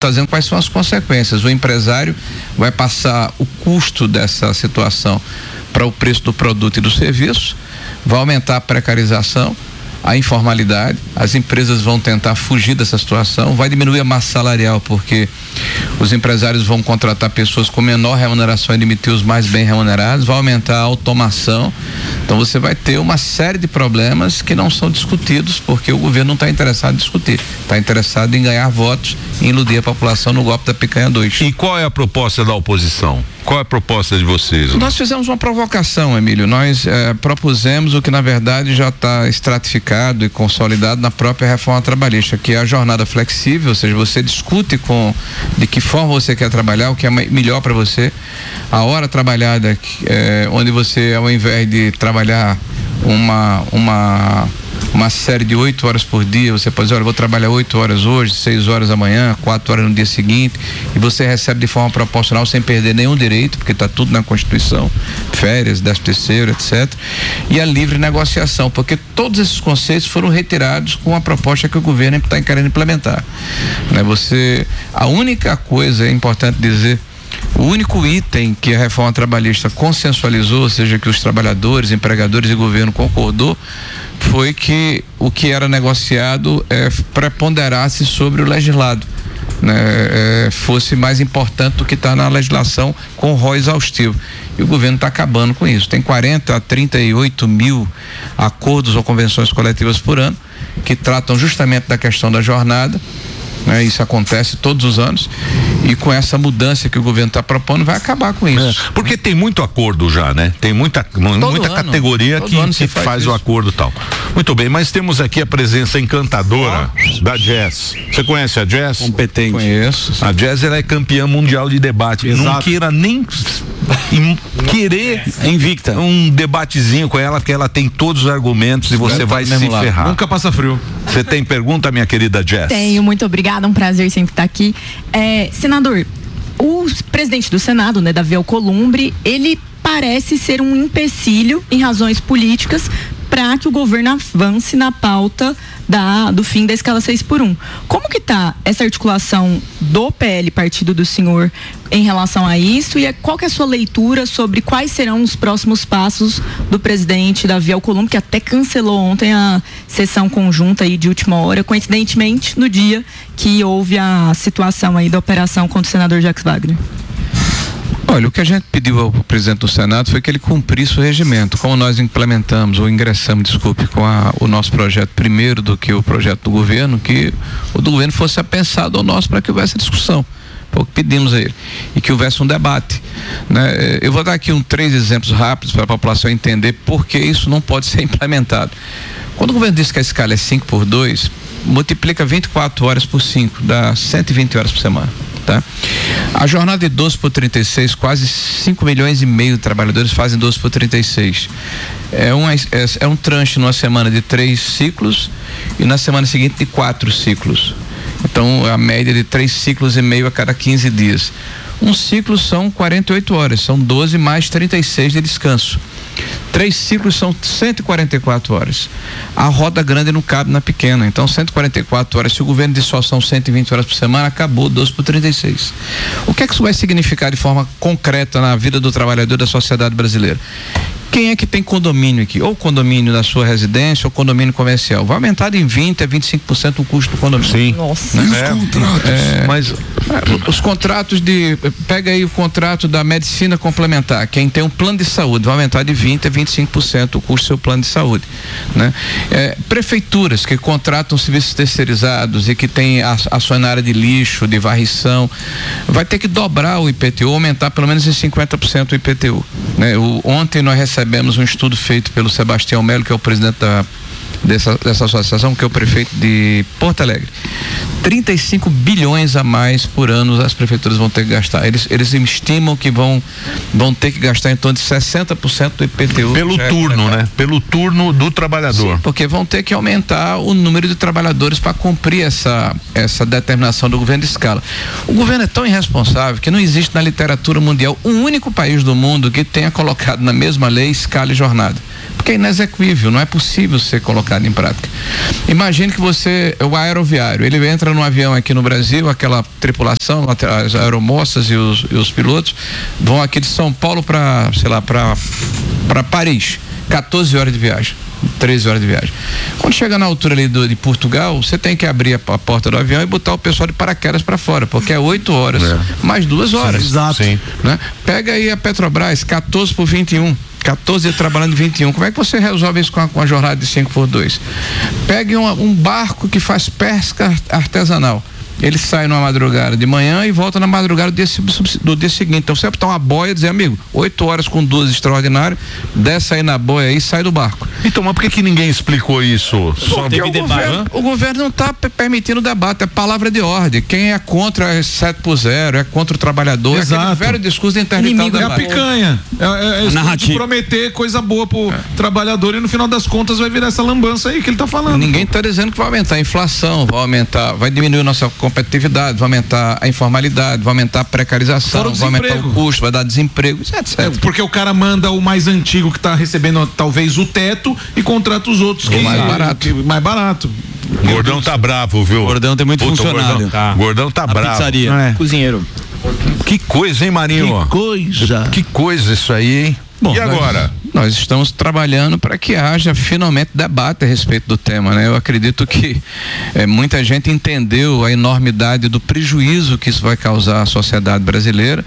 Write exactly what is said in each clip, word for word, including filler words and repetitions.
fazendo, quais são as consequências. O empresário vai passar o custo dessa situação para o preço do produto e do serviço, vai aumentar a precarização, a informalidade, as empresas vão tentar fugir dessa situação, vai diminuir a massa salarial, porque os empresários vão contratar pessoas com menor remuneração e demitir os mais bem remunerados, vai aumentar a automação. Então você vai ter uma série de problemas que não são discutidos, porque o governo não está interessado em discutir, está interessado em ganhar votos e iludir a população no golpe da picanha dois. E qual é a proposta da oposição? Qual é a proposta de vocês? Nós fizemos uma provocação, Emílio. Nós eh, propusemos o que na verdade já está estratificado e consolidado na própria reforma trabalhista, que é a jornada flexível, ou seja, você discute com de que forma você quer trabalhar, o que é melhor para você, a hora trabalhada, eh, onde você, ao invés de trabalhar uma uma uma série de oito horas por dia, você pode dizer, olha, eu vou trabalhar oito horas hoje, seis horas amanhã, quatro horas no dia seguinte, e você recebe de forma proporcional sem perder nenhum direito, porque está tudo na Constituição, férias, décimo terceiro, etcétera. E a livre negociação, porque todos esses conceitos foram retirados com a proposta que o governo está querendo implementar. Né? Você, a única coisa, é importante dizer, o único item que a reforma trabalhista consensualizou, ou seja, que os trabalhadores, empregadores e governo concordou, foi que o que era negociado é, preponderasse sobre o legislado, né, é, fosse mais importante do que está na legislação com rol exaustivo. E o governo está acabando com isso. Tem quarenta a trinta e oito mil acordos ou convenções coletivas por ano que tratam justamente da questão da jornada. Né, isso acontece todos os anos, e com essa mudança que o governo está propondo vai acabar com isso. É, porque tem muito acordo já, né? Tem muita, muita ano, categoria que, que faz, faz o acordo e tal. Muito bem, mas temos aqui a presença encantadora oh. da Jazz. Você conhece a Jazz? Competente. Conheço. Sim. A Jazz, ela é campeã mundial de debate. Exato. Não queira nem querer invicta um debatezinho com ela, porque ela tem todos os argumentos e você vai se ferrar. Nunca passa frio. Você tem pergunta, minha querida Jazz? Tenho, muito obrigada, um prazer sempre estar aqui. É, senador, o presidente do Senado, né, Davi Alcolumbre, ele parece ser um empecilho em razões políticas para que o governo avance na pauta da, do fim da escala seis por um. Como que tá essa articulação do P L, partido do senhor, em relação a isso, e qual que é a sua leitura sobre quais serão os próximos passos do presidente Davi Alcolumbre, que até cancelou ontem a sessão conjunta aí de última hora, coincidentemente no dia que houve a situação aí da operação contra o senador Jacques Wagner? Olha, o que a gente pediu ao presidente do Senado foi que ele cumprisse o regimento. Como nós implementamos ou ingressamos, desculpe, com a, o nosso projeto primeiro do que o projeto do governo, que o do governo fosse apensado ao nosso para que houvesse discussão. Foi o que pedimos a ele. E que houvesse um debate. Né? Eu vou dar aqui um, três exemplos rápidos para a população entender por que isso não pode ser implementado. Quando o governo diz que a escala é cinco por dois, multiplica vinte e quatro horas por cinco, dá cento e vinte horas por semana. Tá? A jornada de doze por trinta e seis, quase cinco milhões e meio de trabalhadores fazem doze por trinta e seis. É, uma, é, é um tranche numa semana de três ciclos e na semana seguinte de quatro ciclos. Então, a média de três ciclos e meio a cada quinze dias. Um ciclo são quarenta e oito horas, são doze mais trinta e seis de descanso. Três ciclos são cento e quarenta e quatro horas. A roda grande não cabe na pequena, então cento e quarenta e quatro horas. Se o governo diz só são cento e vinte horas por semana, acabou doze por trinta e seis. O que é que isso vai significar de forma concreta na vida do trabalhador da sociedade brasileira? Quem é que tem condomínio aqui? Ou condomínio da sua residência ou condomínio comercial. Vai aumentar de vinte a vinte e cinco por cento o custo do condomínio. Sim. Nossa. Né? É, os contratos. É, mas é, os contratos de, pega aí o contrato da medicina complementar. Quem tem um plano de saúde vai aumentar de vinte a vinte e cinco por cento o custo do seu plano de saúde. Né? É, prefeituras que contratam serviços terceirizados e que têm ações na área de lixo, de varrição, vai ter que dobrar o I P T U, aumentar pelo menos em cinquenta por cento o I P T U. Né? O, ontem nós recebemos Recebemos um estudo feito pelo Sebastião Melo, que é o presidente da, dessa, dessa associação, que é o prefeito de Porto Alegre. trinta e cinco bilhões a mais por ano as prefeituras vão ter que gastar. Eles, eles estimam que vão, vão ter que gastar em torno de sessenta por cento do I P T U. Pelo turno, né? Pelo turno do trabalhador. Sim, porque vão ter que aumentar o número de trabalhadores para cumprir essa, essa determinação do governo de escala. O governo é tão irresponsável que não existe na literatura mundial um único país do mundo que tenha colocado na mesma lei escala e jornada. Porque porque é inexequível, não é possível ser colocado em prática. Imagine que você, o aeroviário, ele entra num avião aqui no Brasil, aquela tripulação, as aeromoças e os, e os pilotos vão aqui de São Paulo para, sei lá, para para Paris, quatorze horas de viagem, treze horas de viagem. Quando chega na altura ali do, de Portugal, você tem que abrir a, a porta do avião e botar o pessoal de paraquedas para fora, porque é oito horas, é. mais duas horas. Sim, exato. Sim. Né? Pega aí a Petrobras, quatorze por vinte e um. quatorze trabalhando vinte e um. Como é que você resolve isso com a, com a jornada de cinco por dois? Pegue um, um barco que faz pesca artesanal. Ele sai numa madrugada de manhã e volta na madrugada do dia, do dia seguinte. Então você botar uma boia e dizer, amigo, oito horas com duas extraordinário, desce aí na boia e sai do barco. Então, mas por que que ninguém explicou isso? Só teve o, governo, o governo não está permitindo o debate, é palavra de ordem. Quem é contra é sete por zero, é contra o trabalhador. Exato. É aquele velho discurso de interditar o debate. É a picanha. É, é, é de prometer coisa boa pro é. trabalhador e no final das contas vai virar essa lambança aí que ele está falando. Ninguém está dizendo que vai aumentar a inflação, vai aumentar, vai diminuir a nossa competitividade, vai aumentar a informalidade, vai aumentar a precarização, vai aumentar o custo, vai dar desemprego, etcétera. É, porque o cara manda o mais antigo que está recebendo talvez o teto e contrata os outros que o mais barato. Que, mais barato. Gordão tá bravo, viu? Gordão tem muito Puta, funcionário. Gordão tá, Gordão tá bravo. Pizzaria. É. Cozinheiro. Que coisa, hein, Marinho? Que coisa. Que coisa isso aí, hein? Bom, e agora? Nós, nós estamos trabalhando para que haja finalmente debate a respeito do tema, né? Eu acredito que é, muita gente entendeu a enormidade do prejuízo que isso vai causar à sociedade brasileira,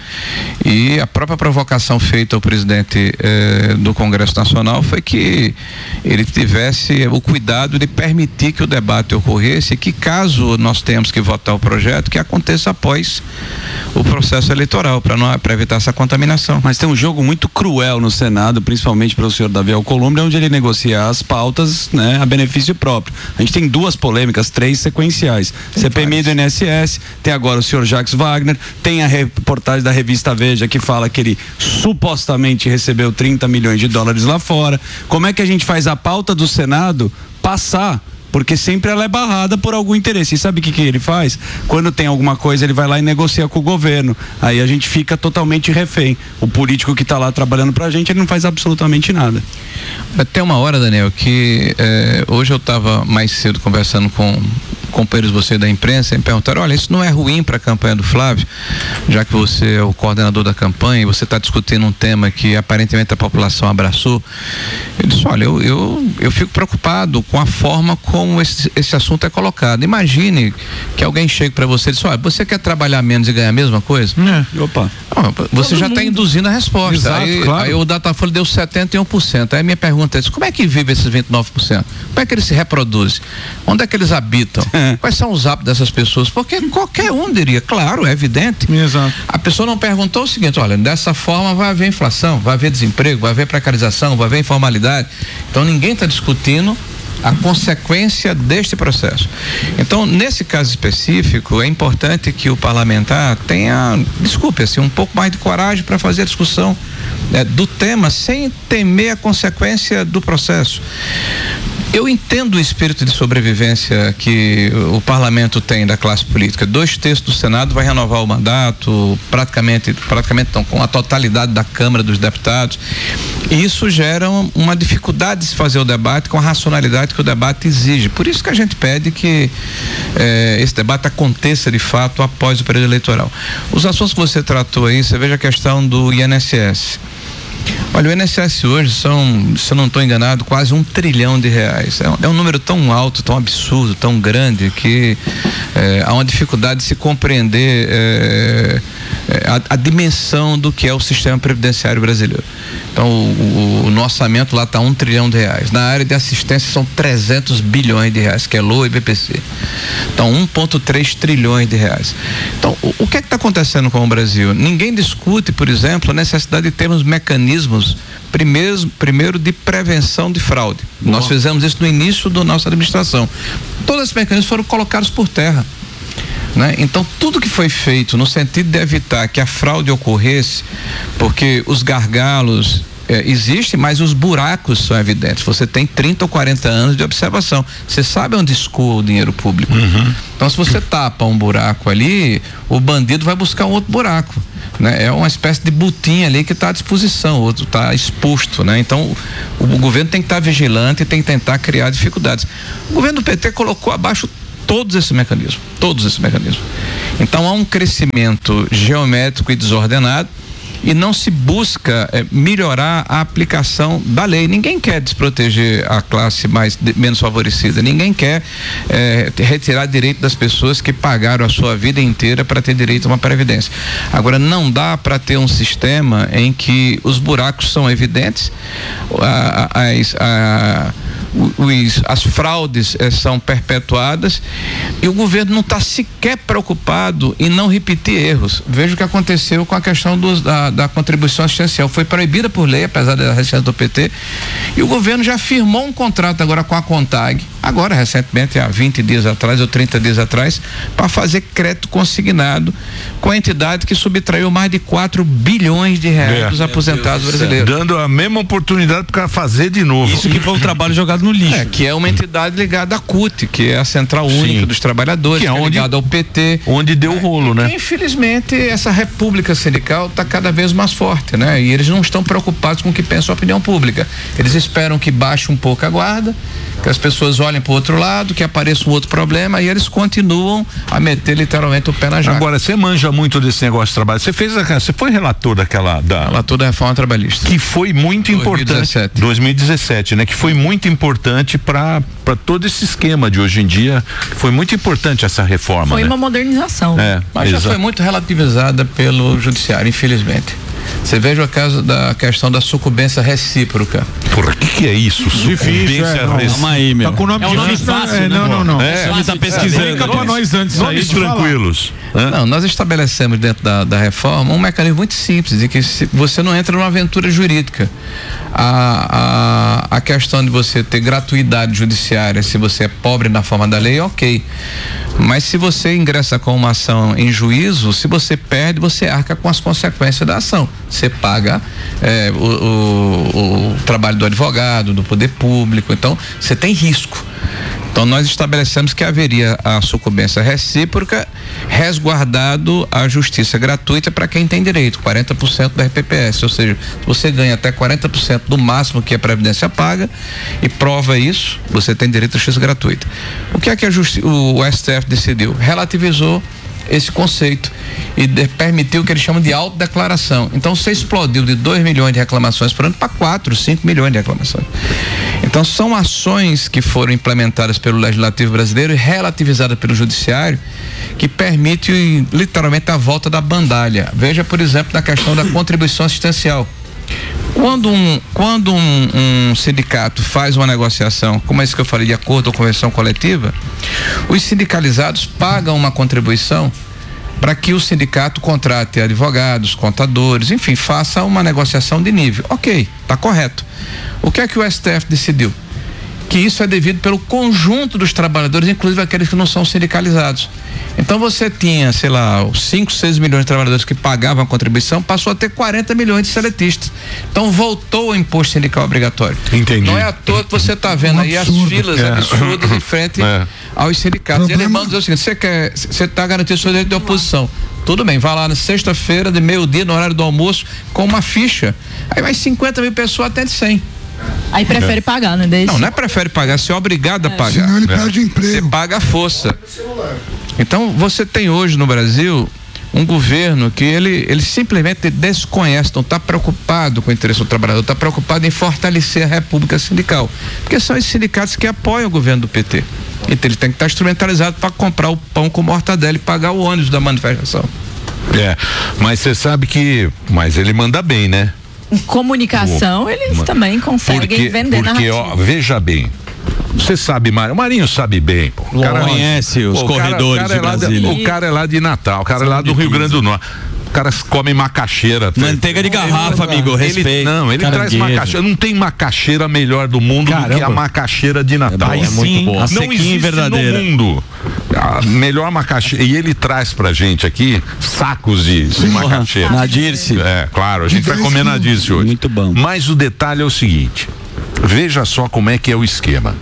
e a própria provocação feita ao presidente eh, do Congresso Nacional foi que ele tivesse o cuidado de permitir que o debate ocorresse e que, caso nós tenhamos que votar o projeto, que aconteça após o processo eleitoral, para não para evitar essa contaminação. Mas tem um jogo muito cruel no Senado, principalmente para o senhor Davi Alcolumbre, onde ele negocia as pautas, né, a benefício próprio. A gente tem duas polêmicas, três sequenciais. Tem C P M I do I N S S, tem agora o senhor Jacques Wagner, tem a reportagem da revista Veja que fala que ele supostamente recebeu trinta milhões de dólares lá fora. Como é que a gente faz a pauta do Senado passar? Porque sempre ela é barrada por algum interesse. E sabe o que que ele faz? Quando tem alguma coisa, ele vai lá e negocia com o governo. Aí a gente fica totalmente refém. O político que está lá trabalhando pra gente, ele não faz absolutamente nada. Tem uma hora, Daniel, que eh, hoje eu estava mais cedo conversando com companheiros você da imprensa e me perguntaram, olha, isso não é ruim para a campanha do Flávio, já que você é o coordenador da campanha e você está discutindo um tema que aparentemente a população abraçou. Eu disse, olha, eu, eu, eu fico preocupado com a forma como esse, esse assunto é colocado. Imagine que alguém chegue para você e diz, olha, você quer trabalhar menos e ganhar a mesma coisa? É. Opa. Não, você Todo já está induzindo a resposta. Exato, aí, claro. aí o Datafolha deu setenta e um por cento. Aí minha pergunta é, como é que vive esses vinte e nove por cento? Como é que eles se reproduzem? Onde é que eles habitam? Quais são os hábitos dessas pessoas? Porque qualquer um diria, claro, é evidente. Exato. A pessoa não perguntou o seguinte, olha, dessa forma vai haver inflação, vai haver desemprego, vai haver precarização, vai haver informalidade. Então ninguém está discutindo a consequência deste processo. Então, nesse caso específico, é importante que o parlamentar tenha, desculpe, assim, um pouco mais de coragem para fazer a discussão é, do tema sem temer a consequência do processo. Eu entendo o espírito de sobrevivência que o parlamento tem da classe política. Dois terços do Senado vai renovar o mandato, praticamente, praticamente então, com a totalidade da Câmara dos Deputados. E isso gera uma dificuldade de se fazer o debate com a racionalidade que o debate exige. Por isso que a gente pede que eh, esse debate aconteça de fato após o período eleitoral. Os assuntos que você tratou aí, você veja a questão do I N S S. Olha, o I N S S hoje são, se eu não estou enganado, quase um trilhão de reais. É um, é um número tão alto, tão absurdo, tão grande, que é, há uma dificuldade de se compreender é, a, a dimensão do que é o sistema previdenciário brasileiro. Então, o, o, o nosso orçamento lá está um trilhão de reais. Na área de assistência são trezentos bilhões de reais, que é L O A e B P C. Então, um vírgula três trilhões de reais. Então, o, o que é que está acontecendo com o Brasil? Ninguém discute, por exemplo, a necessidade de termos mecanismos, primeiro, primeiro de prevenção de fraude. Boa. Nós fizemos isso no início da nossa administração. Todos esses mecanismos foram colocados por terra. Né? Então, tudo que foi feito no sentido de evitar que a fraude ocorresse, porque os gargalos é, existem, mas os buracos são evidentes. Você tem trinta ou quarenta anos de observação, você sabe onde escoa o dinheiro público. Uhum. Então, se você tapa um buraco ali, o bandido vai buscar um outro buraco. né? É uma espécie de butim ali que está à disposição, o outro está exposto, né? Então o, o governo tem que estar tá vigilante e tem que tentar criar dificuldades. O governo do P T colocou abaixo todos esses mecanismos, todos esses mecanismos. Então há um crescimento geométrico e desordenado e não se busca é, melhorar a aplicação da lei. Ninguém quer desproteger a classe mais de, menos favorecida, ninguém quer é, retirar direito das pessoas que pagaram a sua vida inteira para ter direito a uma previdência. Agora, não dá para ter um sistema em que os buracos são evidentes, a, a, a, os, as fraudes eh, são perpetuadas e o governo não está sequer preocupado em não repetir erros. Veja o que aconteceu com a questão dos, da, da contribuição assistencial. Foi proibida por lei, apesar da resistência do P T, e o governo já firmou um contrato agora com a CONTAG, agora recentemente, há vinte dias atrás ou trinta dias atrás, para fazer crédito consignado com a entidade que subtraiu mais de quatro bilhões de reais é. dos aposentados brasileiros. Dando a mesma oportunidade para fazer de novo. Isso que foi um trabalho jogado no lixo. É, que é uma entidade ligada à C U T, que é a Central Única Sim. dos Trabalhadores, que é, que é onde, ligada ao P T. Onde deu o rolo, né? E, infelizmente, essa república sindical está cada vez mais forte, né? E eles não estão preocupados com o que pensa a opinião pública. Eles esperam que baixe um pouco a guarda, que as pessoas olhem para o outro lado, que apareça um outro problema, e eles continuam a meter literalmente o pé na jaca. Agora, você manja muito desse negócio de trabalho. Você fez, você foi relator daquela da relator da reforma trabalhista, que foi muito importante. dois mil e dezessete, né? Que foi muito importante para para todo esse esquema de hoje em dia. Foi muito importante essa reforma. Foi né? uma modernização. É, mas já foi muito relativizada pelo judiciário, infelizmente. Você veja o caso da questão da sucumbência recíproca. Porra, o que, que é isso? Difícil, é, não. Calma aí, meu. Tá com o nome, é um nome de... fácil, é, né? Não, não, não. É, ele tá pesquisando. Explica pra nós antes nomes aí tranquilos. Não, nós estabelecemos dentro da, da reforma um mecanismo muito simples, de que se você não entra numa aventura jurídica. A, a, a questão de você ter gratuidade judiciária, se você é pobre na forma da lei, ok. Mas se você ingressa com uma ação em juízo, se você perde, você arca com as consequências da ação. Você paga é, o, o, o trabalho do advogado, do poder público, então você tem risco. Então nós estabelecemos que haveria a sucumbência recíproca, resguardado a justiça gratuita para quem tem direito, quarenta por cento da R P P S, ou seja, você ganha até quarenta por cento do máximo que a Previdência paga e prova isso, você tem direito à justiça gratuita. O que é que a justi- o S T F decidiu? Relativizou esse conceito e de, permitiu o que eles chamam de autodeclaração. Então você explodiu de dois milhões de reclamações por ano para quatro, cinco milhões de reclamações. Então são ações que foram implementadas pelo Legislativo brasileiro e relativizadas pelo Judiciário, que permite literalmente a volta da bandalha. Veja, por exemplo, na questão da contribuição assistencial. Quando um, quando um, um sindicato faz uma negociação, como esse que eu falei, de acordo ou convenção coletiva, os sindicalizados pagam uma contribuição para que o sindicato contrate advogados, contadores, enfim, faça uma negociação de nível. Ok, está correto. O que é que o S T F decidiu? Que isso é devido pelo conjunto dos trabalhadores, inclusive aqueles que não são sindicalizados. Então você tinha, sei lá, cinco, seis milhões de trabalhadores que pagavam a contribuição, passou a ter quarenta milhões de seletistas. Então voltou o imposto sindical obrigatório. Entendi. Não é à toa que você está vendo um aí absurdo, as filas é. absurdas em frente é. aos sindicatos. Problema... E eles mandam dizer o seguinte: você quer, você está garantindo o seu direito de oposição. Tudo bem, vai lá na sexta-feira, de meio-dia, no horário do almoço, com uma ficha. Aí vai cinquenta mil pessoas, atende cem. Aí prefere é. pagar, né? Desde... Não, não é prefere pagar, você é obrigado é. a pagar. Senão ele perde o emprego. Você paga a força. Então, você tem hoje no Brasil um governo que ele, ele simplesmente desconhece, não está preocupado com o interesse do trabalhador, está preocupado em fortalecer a República Sindical. Porque são esses sindicatos que apoiam o governo do P T. Então, ele tem que estar instrumentalizado para comprar o pão com mortadela e pagar o ônibus da manifestação. É, mas você sabe que. Mas ele manda bem, né? Em comunicação, eles Uma, também conseguem porque, vender porque, ó, veja bem, você sabe, Mário, o Marinho sabe bem, pô. O cara conhece os pô, corredores o cara, o cara de é Brasília. De, o cara é lá de Natal, o cara é lá do Rio Grande do Norte. O cara come macaxeira. Manteiga de garrafa, ele, amigo, respeito. Ele, não, ele traz macaxeira. Não tem macaxeira melhor do mundo Caramba. do que a macaxeira de Natal. É, bom, é muito boa. Não existe verdadeira. no mundo a melhor macaxeira. E ele traz pra gente aqui sacos de, de macaxeira. Na Dirce. É, claro, a gente vai comer na Dirce hoje. Muito bom. Mas o detalhe é o seguinte, veja só como é que é o esquema.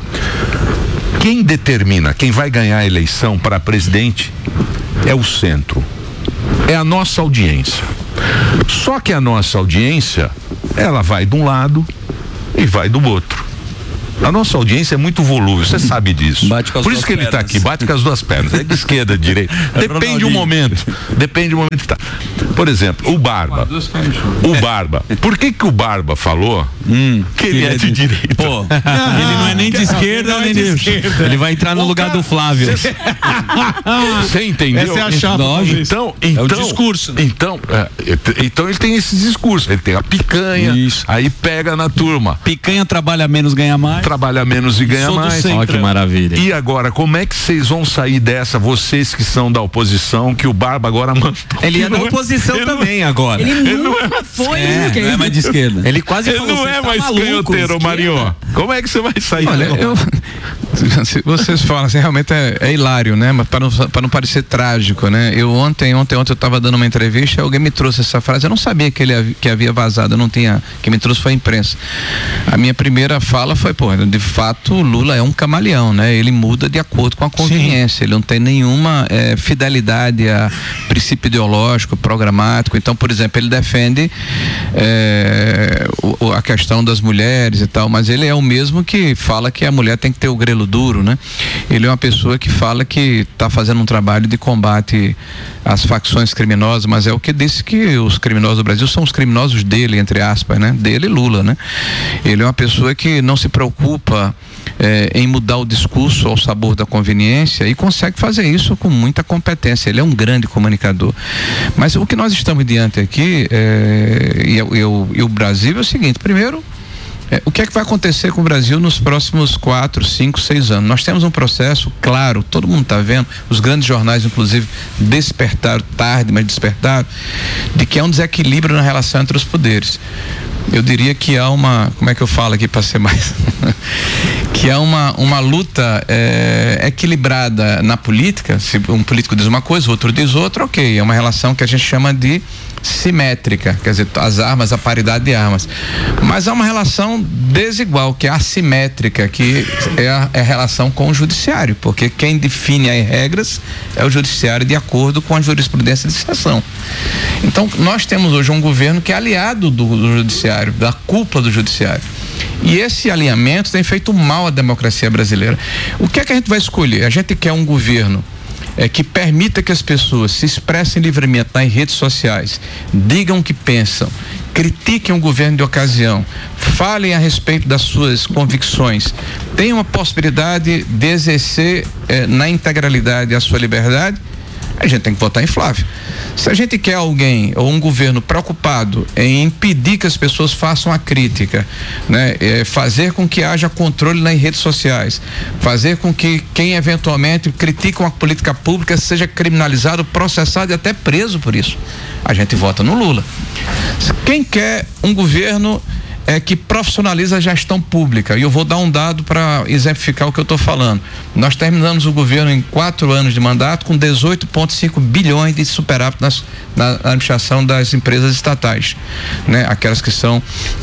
Quem determina quem vai ganhar a eleição para presidente é o centro. É a nossa audiência. Só que a nossa audiência, ela vai de um lado e vai do outro. A nossa audiência é muito volúvel, você sabe disso. Bate com as Por isso duas que ele está pernas. aqui, bate com as duas pernas. É de esquerda, de direita. Depende do momento. Depende do momento que está. Por exemplo, o Barba. O Barba. Por que que o Barba falou hum, que ele é de direita? Pô, ele não é nem de esquerda, nem de esquerda. Ele vai entrar no lugar do Flávio. Você entendeu? Essa é a chapa. Então, então, é o discurso. Né? Então, é, então ele tem esse discurso. Ele tem a picanha, Isso. aí pega na turma. Picanha trabalha menos, ganha mais. Trabalha menos e ganha Sou do mais. centro. Olha que maravilha. E agora, como é que vocês vão sair dessa, vocês que são da oposição, que o Barba agora mandou? Ele é da Não oposição ele também agora. Ele, Ele não nunca foi É, esquerda. não é mais de esquerda. Ele quase Ele falou, não "Você é tá mais maluco, canhoteiro, esquerda?" Marinho. Como é que você vai sair? Olha, agora? eu, vocês falam assim, realmente é, é hilário, né? Mas para não, para não parecer trágico, né? Eu ontem, ontem, ontem eu estava dando uma entrevista, alguém me trouxe essa frase, eu não sabia que ele havia, que havia vazado, eu não tinha, quem me trouxe foi a imprensa. A minha primeira fala foi, pô, de fato o Lula é um camaleão, né? Ele muda de acordo com a conveniência, Sim. ele não tem nenhuma é, fidelidade a princípio ideológico, programático. Então, por exemplo, ele defende é, o, a questão das mulheres e tal, mas ele é o mesmo que fala que a mulher tem que ter o grelo duro, né? Ele é uma pessoa que fala que está fazendo um trabalho de combate às facções criminosas, mas é o que disse que os criminosos do Brasil são os criminosos dele, entre aspas, né? Dele e Lula, né? Ele é uma pessoa que não se preocupa É, em mudar o discurso ao sabor da conveniência e consegue fazer isso com muita competência. Ele é um grande comunicador. Mas o que nós estamos diante aqui é, e, e, e o Brasil é o seguinte: primeiro, é, o que é que vai acontecer com o Brasil nos próximos quatro, cinco, seis anos? Nós temos um processo, claro, todo mundo está vendo, os grandes jornais, inclusive, despertaram tarde, mas despertaram, de que há um desequilíbrio na relação entre os poderes. Eu diria que há uma, como é que eu falo aqui para ser mais, que há uma, uma luta é, equilibrada na política. Se um político diz uma coisa, o outro diz outra, ok, é uma relação que a gente chama de simétrica, quer dizer, as armas, a paridade de armas, mas há uma relação desigual, que é assimétrica, que é a, é a relação com o judiciário, porque quem define as regras é o judiciário de acordo com a jurisprudência de sessão. Então, nós temos hoje um governo que é aliado do, do judiciário, da cúpula do judiciário. E esse alinhamento tem feito mal à democracia brasileira. O que é que a gente vai escolher? A gente quer um governo é, que permita que as pessoas se expressem livremente nas redes sociais, digam o que pensam, critiquem o governo de ocasião, falem a respeito das suas convicções, tenham a possibilidade de exercer é, na integralidade a sua liberdade. A gente tem que votar em Flávio. Se a gente quer alguém ou um governo preocupado em impedir que as pessoas façam a crítica, né, é, fazer com que haja controle nas redes sociais, fazer com que quem eventualmente critica uma política pública seja criminalizado, processado e até preso por isso, a gente vota no Lula. Quem quer um governo é que profissionaliza a gestão pública, e eu vou dar um dado para exemplificar o que eu estou falando. Nós terminamos o governo em quatro anos de mandato com dezoito vírgula cinco bilhões de superávit nas, na administração das empresas estatais, né? Aquelas que são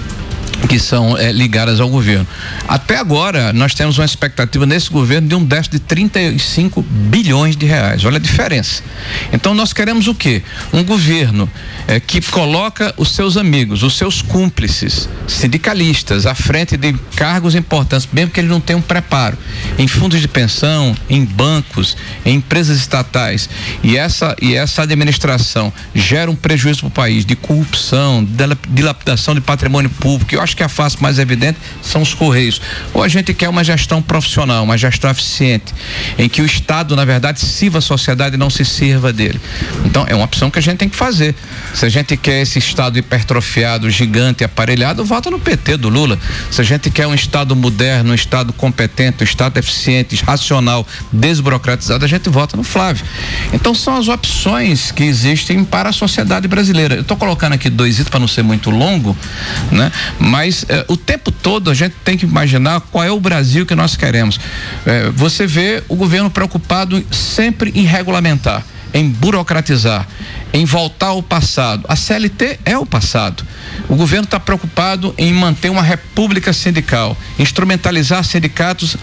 que são é, ligadas ao governo. Até agora, nós temos uma expectativa nesse governo de um déficit de trinta e cinco bilhões de reais. Olha a diferença. Então, nós queremos o quê? Um governo é, que coloca os seus amigos, os seus cúmplices, sindicalistas, à frente de cargos importantes, mesmo que eles não tenham preparo, em fundos de pensão, em bancos, em empresas estatais. E essa, e essa administração gera um prejuízo para o país de corrupção, de dilapidação de patrimônio público. Eu acho que a face mais evidente são os Correios. Ou a gente quer uma gestão profissional, uma gestão eficiente, em que o Estado, na verdade, sirva a sociedade e não se sirva dele. Então, é uma opção que a gente tem que fazer. Se a gente quer esse Estado hipertrofiado, gigante, aparelhado, vota no P T do Lula. Se a gente quer um Estado moderno, um Estado competente, um Estado eficiente, racional, desburocratizado, a gente vota no Flávio. Então, são as opções que existem para a sociedade brasileira. Eu estou colocando aqui dois itens para não ser muito longo, né? Mas eh, o tempo todo a gente tem que imaginar qual é o Brasil que nós queremos. Eh, você vê o governo preocupado sempre em regulamentar, em burocratizar, em voltar ao passado. A C L T é o passado. O governo está preocupado em manter uma república sindical, instrumentalizar sindicatos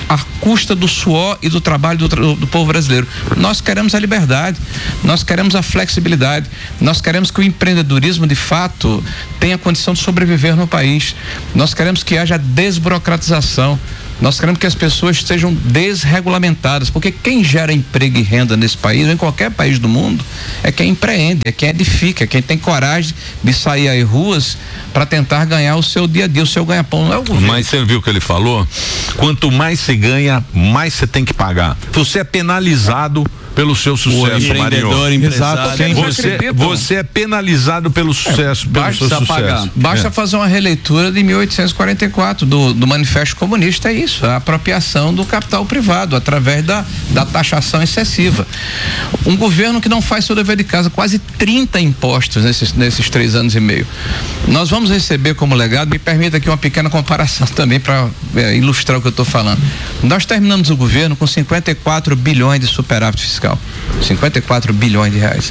à custa do suor e do trabalho do, do, do povo brasileiro. Nós queremos a liberdade, nós queremos a flexibilidade, nós queremos que o empreendedorismo de fato tenha condição de sobreviver no país. Nós queremos que haja desburocratização. Nós queremos que as pessoas sejam desregulamentadas, porque quem gera emprego e renda nesse país, ou em qualquer país do mundo, é quem empreende, é quem edifica, é quem tem coragem de sair às ruas para tentar ganhar o seu dia a dia, o seu ganha-pão. Não é o governo. Mas você viu o que ele falou? Quanto mais você ganha, mais você tem que pagar. Você é penalizado pelo seu sucesso, Marinho. Exato. Você, você é penalizado pelo sucesso, é, pelo seu sucesso. Pagar. Basta é. fazer uma releitura de mil oitocentos e quarenta e quatro do, do Manifesto Comunista, é isso, a apropriação do capital privado através da, da taxação excessiva. Um governo que não faz seu dever de casa, quase trinta impostos nesses, nesses três anos e meio. Nós vamos receber como legado, me permita aqui uma pequena comparação também para é, ilustrar o que eu estou falando. Nós terminamos o governo com cinquenta e quatro bilhões de superávit fiscal. cinquenta e quatro bilhões de reais.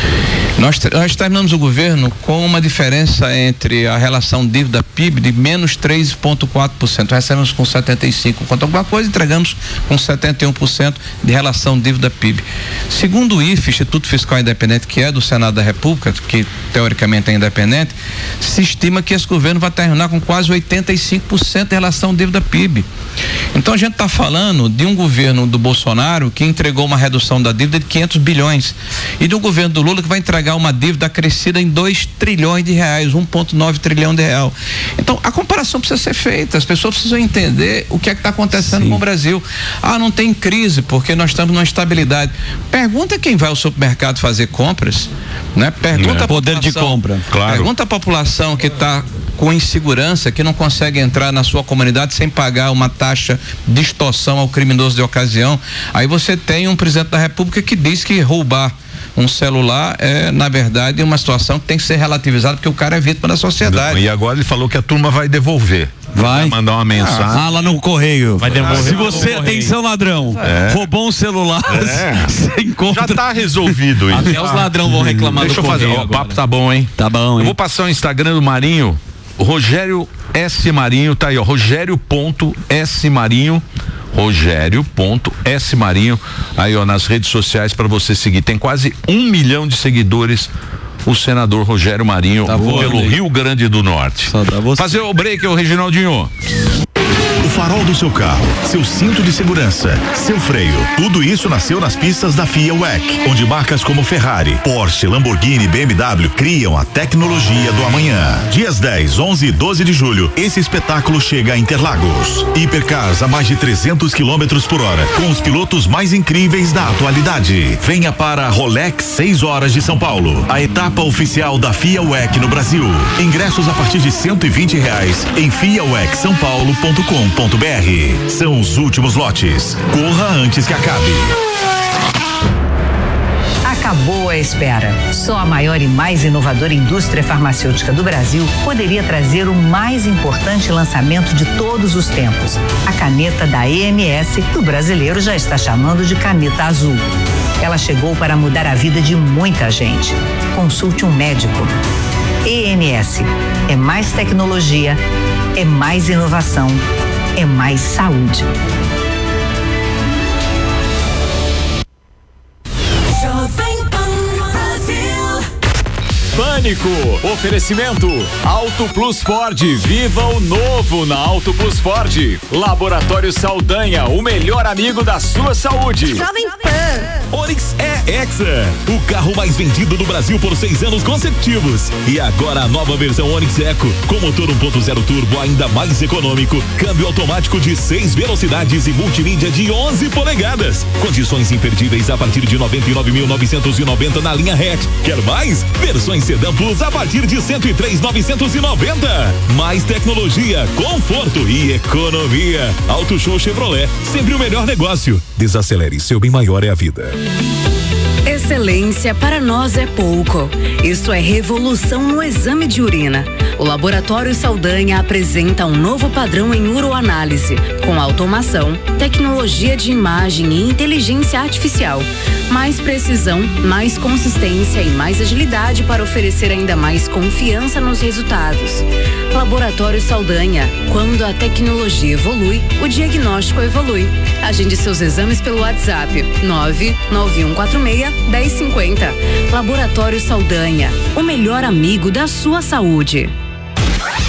Nós, nós terminamos o governo com uma diferença entre a relação dívida P I B de menos três vírgula quatro por cento. Recebemos com setenta e cinco por cento, quanto alguma coisa, entregamos com setenta e um por cento de relação dívida P I B. Segundo o I F E, Instituto Fiscal Independente, que é do Senado da República, que teoricamente é independente, se estima que esse governo vai terminar com quase oitenta e cinco por cento de relação dívida P I B. Então a gente está falando de um governo do Bolsonaro que entregou uma redução da dívida de quinhentos bilhões e do governo do Lula que vai entregar uma dívida crescida em dois trilhões de reais, um vírgula nove trilhão de real. Então a comparação precisa ser feita, as pessoas precisam entender o que é que está acontecendo Sim. com o Brasil. Ah, não tem crise porque nós estamos numa estabilidade. Pergunta quem vai ao supermercado fazer compras, né? Pergunta é. a poder de compra. Claro. Pergunta a população que está com insegurança, que não consegue entrar na sua comunidade sem pagar uma taxa de extorsão ao criminoso de ocasião. Aí você tem um presidente da República que diz que roubar um celular é, na verdade, uma situação que tem que ser relativizada porque o cara é vítima da sociedade. E agora ele falou que a turma vai devolver. Vai. vai mandar uma mensagem. Ah, lá no correio. Vai devolver. Se você, atenção ladrão, é. roubou um celular, é. você encontra. Já tá resolvido isso. Até os ladrões vão reclamar Deixa do eu fazer, correio ó, o papo tá bom, hein? Tá bom, hein? Eu vou passar o Instagram do Marinho, Rogério S Marinho, tá aí, ó, Rogério ponto S Marinho, Rogério ponto S Marinho, aí ó, nas redes sociais para você seguir. Tem quase um milhão de seguidores o senador Rogério Marinho, tá pelo bom, Rio Grande do Norte. Fazer o break, o Reginaldinho. O farol do seu carro, seu cinto de segurança, seu freio, tudo isso nasceu nas pistas da FIA W E C, onde marcas como Ferrari, Porsche, Lamborghini e B M W criam a tecnologia do amanhã. Dias dez, onze e doze de julho, esse espetáculo chega a Interlagos. Hipercars a mais de trezentos quilômetros por hora, com os pilotos mais incríveis da atualidade. Venha para a Rolex seis horas de São Paulo, a etapa oficial da FIA W E C no Brasil. Ingressos a partir de cento e vinte reais em fia w e c são paulo ponto com ponto b r. São os últimos lotes. Corra antes que acabe. Acabou a espera. Só a maior e mais inovadora indústria farmacêutica do Brasil poderia trazer o mais importante lançamento de todos os tempos. A caneta da E M S, que o brasileiro já está chamando de caneta azul. Ela chegou para mudar a vida de muita gente. Consulte um médico. E M S é mais tecnologia, é mais inovação, é mais saúde. Pânico, oferecimento Auto Plus Ford, viva o novo na Auto Plus Ford. Laboratório Saldanha, o melhor amigo da sua saúde. Jovem Pan. Onix é Hexa, o carro mais vendido no Brasil por seis anos consecutivos. E agora a nova versão Onix Eco, com motor um ponto zero turbo ainda mais econômico, câmbio automático de seis velocidades e multimídia de onze polegadas. Condições imperdíveis a partir de noventa e nove mil novecentos e noventa na linha hatch. Quer mais? Versões Sedã Plus a partir de cento e três mil novecentos e noventa. Mais tecnologia, conforto e economia. Auto Show Chevrolet, sempre o melhor negócio. Desacelere, seu bem maior é a vida. Excelência para nós é pouco. Isso é revolução no exame de urina. O Laboratório Saldanha apresenta um novo padrão em uroanálise, com automação, tecnologia de imagem e inteligência artificial. Mais precisão, mais consistência e mais agilidade para oferecer ainda mais confiança nos resultados. Laboratório Saldanha. Quando a tecnologia evolui, o diagnóstico evolui. Agende seus exames pelo WhatsApp nove nove um quatro seis, um zero cinco zero. Laboratório Saldanha. O melhor amigo da sua saúde.